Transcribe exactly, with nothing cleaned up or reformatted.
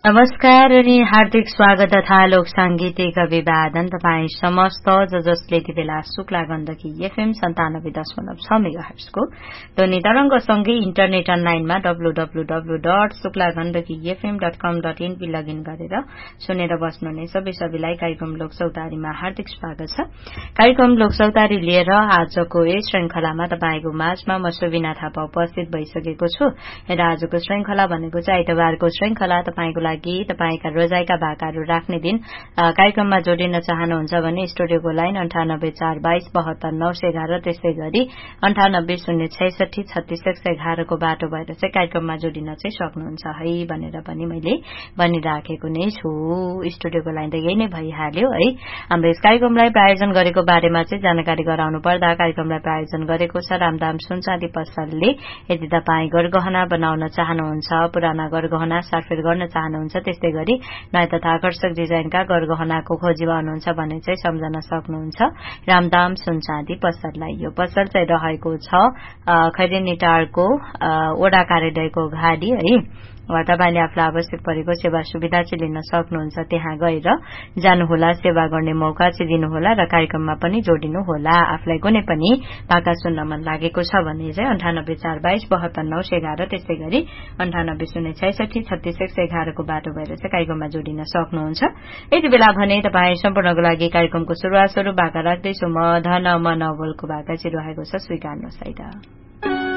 नमस्कार अनि हार्दिक स्वागत तथा लोक सांगीतिक अभिवादन तपाई समस्त ज जसले यति बेला शुक्ला गण्डकी एफएम सन्तानब्बे दशमलव छ मेगाहर्जको ध्वनि तरंगसँगै इन्टरनेट अनलाइनमा W W W dot Shukla Gandaki FM dot कम डट एनपी लगइन गरेर सुनेर बस्नुहुने सबै सबैलाई कार्यक्रम लोकसौतारीमा हार्दिक स्वागत छ। कार्यक्रम लोकसौतारी लिएर आजको यस श्रृंखलामा तपाईको माझमा म सुबिना थापा उपस्थित भइसकेको छु र आजको श्रृंखला भनेको चाहिँ आइतबारको श्रृंखला तपाईको लागि तपाईका रोजाइका भाकाहरू राख्ने दिन। कार्यक्रममा जोडिन चाहनुहुन्छ भने स्टुडियोको लाइन अन्ठानब्बे चार बाइस बहत्तर नौ सय एघार त्यसै गरी अन्ठानब्बे शून्य छैसठी छत्तीस एक सय एघारको बाटो भएर चाहिँ कार्यक्रममा जोडिन चाहिँ सक्नुहुन्छ है भनेर पनि मैले भनिराखेको नै छु। स्टुडियोको लाइन त यही नै भइहाल्यो है। हाम्रो यस कार्यक्रमलाई प्रायोजन गरेको बारेमा चाहिँ जानकारी गराउनु पर्दा कार्यक्रमलाई प्रायोजन गरेको छ रामदाम सुनचाँदी पसलले। यदि तपाईँ गरगहना बनाउन चाहनुहुन्छ, पुराना गरगहना सार्फेर गर्न चाहनुहुन्छ, त्यस्तै गरी नयाँ तथा आकर्षक डिजाइनका गरगहनाको खोजीमा हुनुहुन्छ भने चाहिँ सम्झन सक्नुहुन्छ रामदाम सुनचाँदी पसललाई। यो पसल चाहिँ रहेको छ खैरेनी टारको वडा कार्यालयको घाडी है। तपाईले आफूलाई आवश्यक परेको सेवा सुविधा चाहिँ लिन सक्नुहुन्छ। त्यहाँ गएर जानुहोला, सेवा गर्ने मौका चाहिँ दिनुहोला र कार्यक्रममा पनि जोडिनुहोला। आफूलाई कुनै पनि भाका सुन्न मन लागेको छ भने चाहिँ अन्ठानब्बे चार बाइस बहत्तर नौ सय एघार त्यसै गरी अन्ठानब्बे शून्य छैसठी छत्तीस एक सय एघारको बाटो भएर चाहिँ कार्यक्रममा जोडिन सक्नुहुन्छ। यति बेला भने तपाईँ सम्पूर्णको लागि कार्यक्रमको शुरूआत स्वरूप भाका राख्दैछु म धन मन बोलको भाका चाहिँ रहेको छ, स्वीकार्नुहोस् है त।